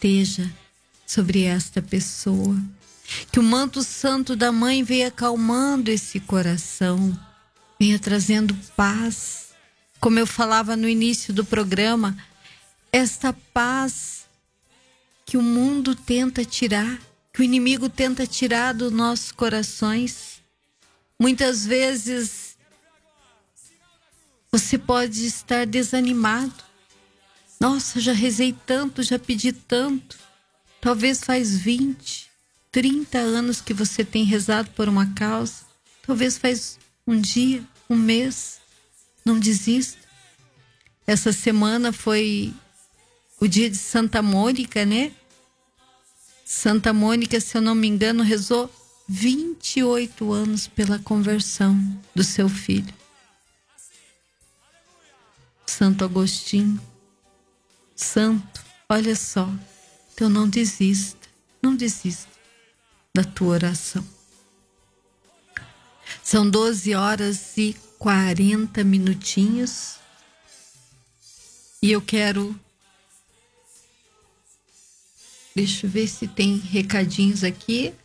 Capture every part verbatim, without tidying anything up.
esteja sobre esta pessoa. Que o manto santo da mãe venha acalmando esse coração, venha trazendo paz. Como eu falava no início do programa, esta paz que o mundo tenta tirar, que o inimigo tenta tirar dos nossos corações. Muitas vezes você pode estar desanimado. Nossa, já rezei tanto, já pedi tanto. Talvez faz vinte, trinta anos que você tem rezado por uma causa. Talvez faz um dia, um mês. Não desista. Essa semana foi o dia de Santa Mônica, né? Santa Mônica, se eu não me engano, rezou vinte e oito anos pela conversão do seu filho. Santo Agostinho, santo, olha só, então não desista, não desista da tua oração. São doze horas e quarenta minutinhos e eu quero... Deixa eu ver se tem recadinhos aqui.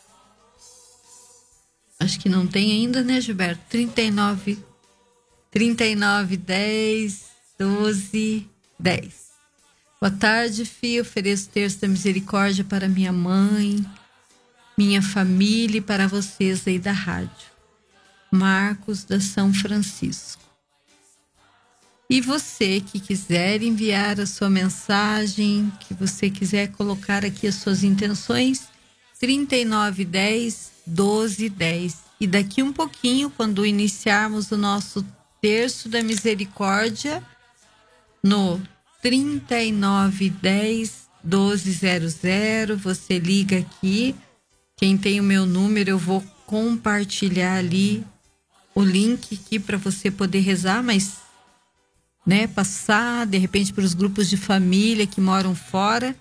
Acho que não tem ainda, né, Gilberto? trinta e nove, trinta e nove, dez, doze, dez. Boa tarde, filho. Ofereço o terço da misericórdia para minha mãe, minha família e para vocês aí da rádio. Marcos da São Francisco. E você que quiser enviar a sua mensagem, que você quiser colocar aqui as suas intenções, trinta e nove, dez, doze, dez. E daqui um pouquinho, quando iniciarmos o nosso terço da misericórdia, no trinta e nove, dez, doze, zero zero, você liga aqui. Quem tem o meu número, eu vou compartilhar ali o link aqui para você poder rezar, mas... né, passar de repente para os grupos de família que moram fora.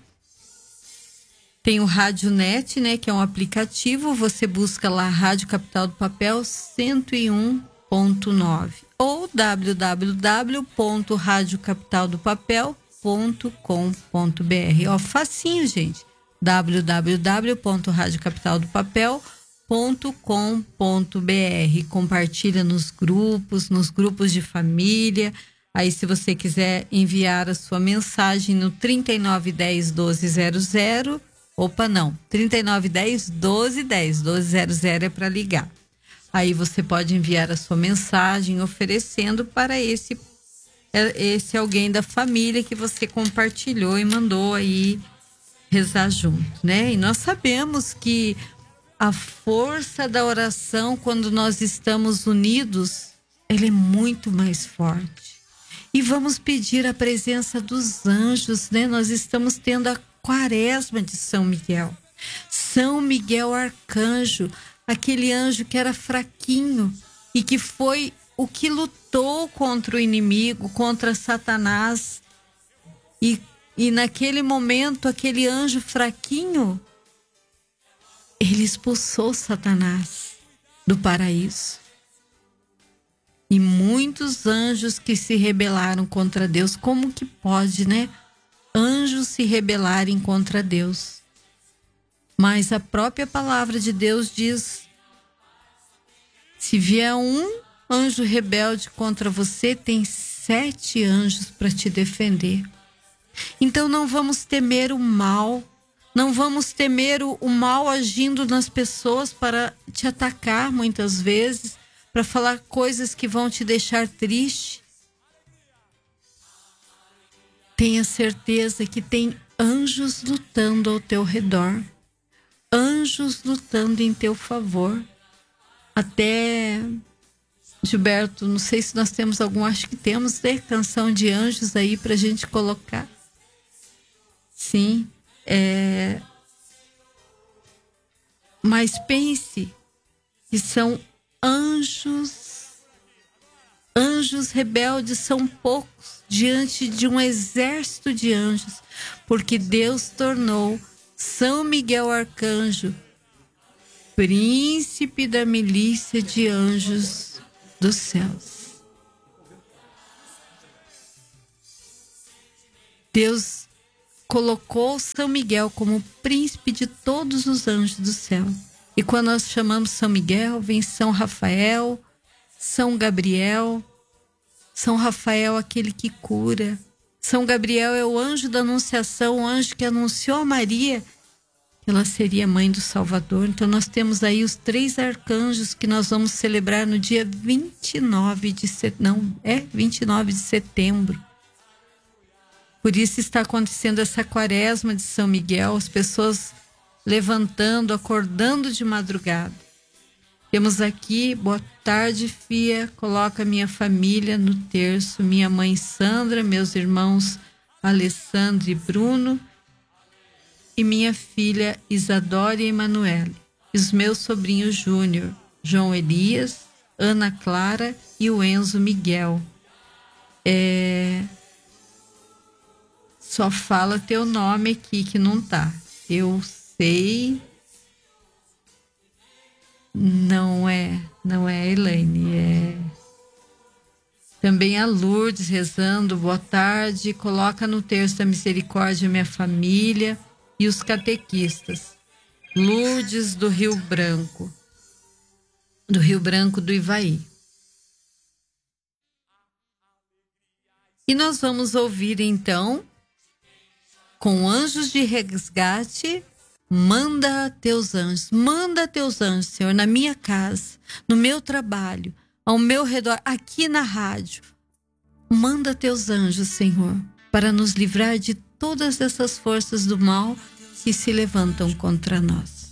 Tem o Rádio Net, né, que é um aplicativo. Você busca lá Rádio Capital do Papel cento e um ponto nove ou w w w ponto rádio capital do papel ponto com ponto b r. Ó, facinho, gente. w w w ponto rádio capital do papel ponto com ponto b r. Compartilha nos grupos, nos grupos de família. Aí, se você quiser enviar a sua mensagem no trinta e nove, dez, doze, zero zero. Opa, não. trinta e nove, dez, doze, dez. doze zero zero é para ligar. Aí você pode enviar a sua mensagem oferecendo para esse, esse alguém da família que você compartilhou e mandou aí rezar junto, né? E nós sabemos que a força da oração, quando nós estamos unidos, ela é muito mais forte. E vamos pedir a presença dos anjos, né? Nós estamos tendo a quaresma de São Miguel. São Miguel Arcanjo, aquele anjo que era fraquinho e que foi o que lutou contra o inimigo, contra Satanás. E, e naquele momento, aquele anjo fraquinho, ele expulsou Satanás do paraíso. E muitos anjos que se rebelaram contra Deus. Como que pode, né? Anjos se rebelarem contra Deus. Mas a própria palavra de Deus diz: se vier um anjo rebelde contra você, tem sete anjos para te defender. Então não vamos temer o mal. Não vamos temer o, o mal agindo nas pessoas para te atacar muitas vezes, para falar coisas que vão te deixar triste. Tenha certeza que tem anjos lutando ao teu redor. Anjos lutando em teu favor. Até, Gilberto, não sei se nós temos algum, acho que temos, né? Canção de anjos aí pra gente colocar. Sim. É... Mas pense que são anjos, anjos rebeldes são poucos diante de um exército de anjos, porque Deus tornou São Miguel Arcanjo príncipe da milícia de anjos dos céus. Deus colocou São Miguel como príncipe de todos os anjos do céu. E quando nós chamamos São Miguel, vem São Rafael, São Gabriel. São Rafael, aquele que cura. São Gabriel é o anjo da anunciação, o anjo que anunciou a Maria que ela seria mãe do Salvador. Então nós temos aí os três arcanjos que nós vamos celebrar no dia vinte e nove de setembro. Não, é vinte e nove de setembro. Por isso está acontecendo essa quaresma de São Miguel, as pessoas levantando, acordando de madrugada. Temos aqui, boa tarde, Fia, coloca minha família no terço, minha mãe Sandra, meus irmãos Alessandro e Bruno, e minha filha Isadora e Emanuele, e os meus sobrinhos Júnior, João Elias, Ana Clara e o Enzo Miguel. É... Só fala teu nome aqui que não tá. Eu sei... Não é, não é a Elaine, é também a Lourdes rezando, boa tarde, coloca no terço da misericórdia minha família e os catequistas. Lourdes do Rio Branco, do Rio Branco do Ivaí. E nós vamos ouvir então, com Anjos de Resgate, manda teus anjos, manda teus anjos, Senhor, na minha casa, no meu trabalho, ao meu redor, aqui na rádio. Manda teus anjos, Senhor, para nos livrar de todas essas forças do mal que se levantam contra nós.